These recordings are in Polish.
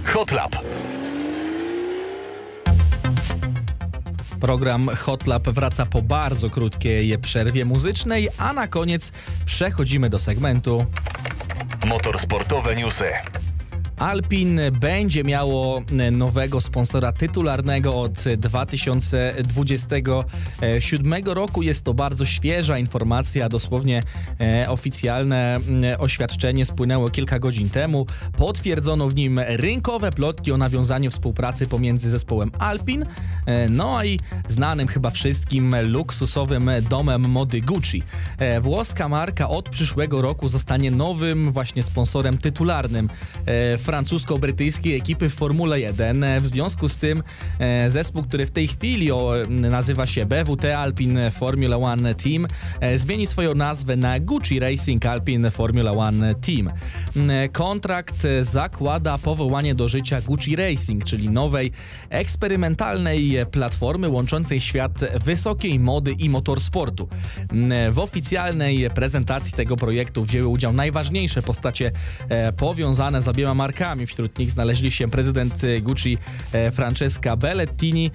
Hot Lap. Program Hot Lap wraca po bardzo krótkiej przerwie muzycznej, a na koniec przechodzimy do segmentu Motorsportowe newsy. Alpine będzie miało nowego sponsora tytularnego od 2027 roku. Jest to bardzo świeża informacja, dosłownie oficjalne oświadczenie spłynęło kilka godzin temu. Potwierdzono w nim rynkowe plotki o nawiązaniu współpracy pomiędzy zespołem Alpine, no i znanym chyba wszystkim luksusowym domem mody Gucci. Włoska marka od przyszłego roku zostanie nowym właśnie sponsorem tytularnym francusko-brytyjskiej ekipy w Formule 1. W związku z tym zespół, który w tej chwili nazywa się BWT Alpine Formula One Team, zmieni swoją nazwę na Gucci Racing Alpine Formula One Team. Kontrakt zakłada powołanie do życia Gucci Racing, czyli nowej, eksperymentalnej platformy łączącej świat wysokiej mody i motorsportu. W oficjalnej prezentacji tego projektu wzięły udział najważniejsze postacie powiązane z obiema markami. Wśród nich znaleźli się prezydent Gucci Francesca Bellettini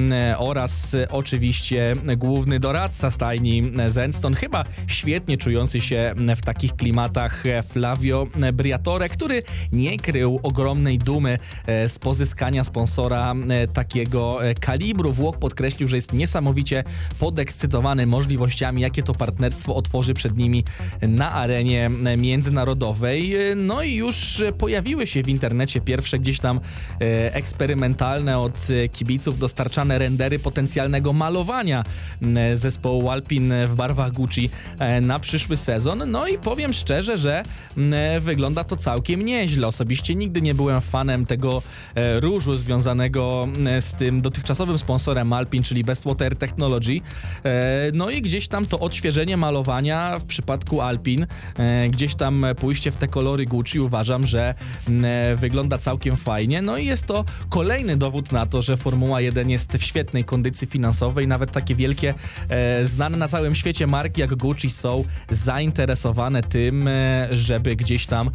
oraz oczywiście główny doradca stajni Zenstone, chyba świetnie czujący się w takich klimatach Flavio Briatore, który nie krył ogromnej dumy z pozyskania sponsora takiego kalibru. Włoch podkreślił, że jest niesamowicie podekscytowany możliwościami, jakie to partnerstwo otworzy przed nimi na arenie międzynarodowej. No i już pojawiły się w internecie pierwsze gdzieś tam eksperymentalne od kibiców dostarczane rendery potencjalnego malowania zespołu Alpine w barwach Gucci na przyszły sezon. No i powiem szczerze, że wygląda to całkiem nieźle. Osobiście nigdy nie byłem fanem tego różu związanego z tym dotychczasowym sponsorem Alpine, czyli Bestwater Technology. No i gdzieś tam to odświeżenie malowania w przypadku Alpine, gdzieś tam pójście w te kolory Gucci, uważam, że wygląda całkiem fajnie. No i jest to kolejny dowód na to, że Formuła 1 jest w świetnej kondycji finansowej. Nawet takie wielkie, znane na całym świecie marki jak Gucci są zainteresowane tym, żeby gdzieś tam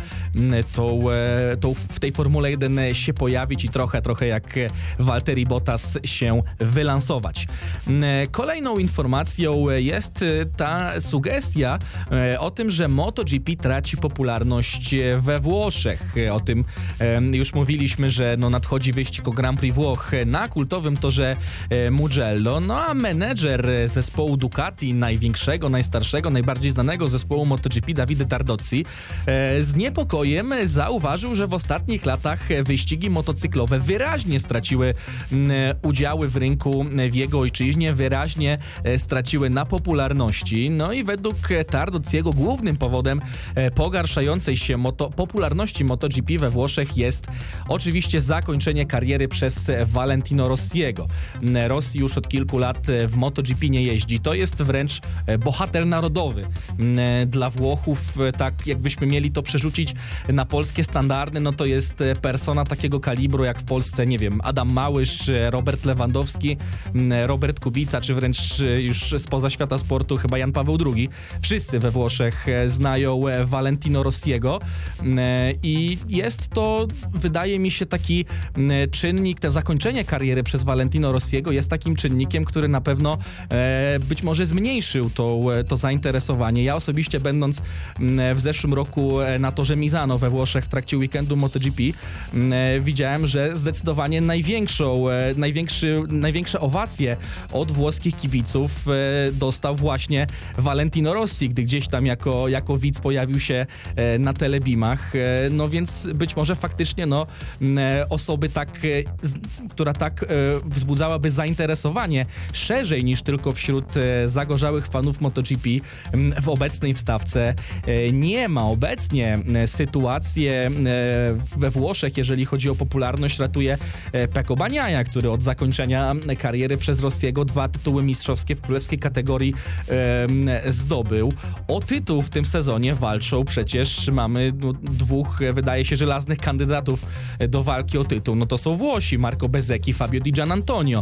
w tej Formule 1 się pojawić i trochę jak Valtteri Bottas się wylansować. Kolejną informacją jest ta sugestia o tym, że MotoGP traci popularność we Włoszech. O tym już mówiliśmy, że nadchodzi wyścig o Grand Prix Włoch na kultowym torze Mugello. No a menedżer zespołu Ducati, największego, najstarszego, najbardziej znanego zespołu MotoGP, Davide Tardozzi, z niepokojem zauważył, że w ostatnich latach wyścigi motocyklowe wyraźnie straciły udziały w rynku w jego ojczyźnie, wyraźnie straciły na popularności. No i według Tardozziego głównym powodem pogarszającej się popularności MotoGP we Włoszech jest oczywiście zakończenie kariery przez Valentino Rossiego. Rossi już od kilku lat w MotoGP nie jeździ. To jest wręcz bohater narodowy dla Włochów. Tak jakbyśmy mieli to przerzucić na polskie standardy, no to jest persona takiego kalibru jak w Polsce, nie wiem, Adam Małysz, Robert Lewandowski, Robert Kubica, czy wręcz już spoza świata sportu chyba Jan Paweł II. Wszyscy we Włoszech znają Valentino Rossiego i jest to, wydaje mi się, taki czynnik, to zakończenie kariery przez Valentino Rossiego jest takim czynnikiem, który na pewno być może zmniejszył to zainteresowanie. Ja osobiście, będąc w zeszłym roku na torze Misano we Włoszech w trakcie weekendu MotoGP, widziałem, że zdecydowanie największe owacje od włoskich kibiców dostał właśnie Valentino Rossi, gdy gdzieś tam jako widz pojawił się na telebimach. No więc być może faktycznie osoby która tak wzbudzałaby zainteresowanie szerzej niż tylko wśród zagorzałych fanów MotoGP w obecnej wstawce nie ma. Obecnie sytuację we Włoszech, jeżeli chodzi o popularność, ratuje Pecco Bagnaia, który od zakończenia kariery przez Rossiego 2 tytuły mistrzowskie w królewskiej kategorii zdobył. O tytuł w tym sezonie walczą przecież, mamy 2, wydaje się, żelaznych kandydatów do walki o tytuł. No to są Włosi, Marco Bezzecchi, Fabio Di Giannantonio.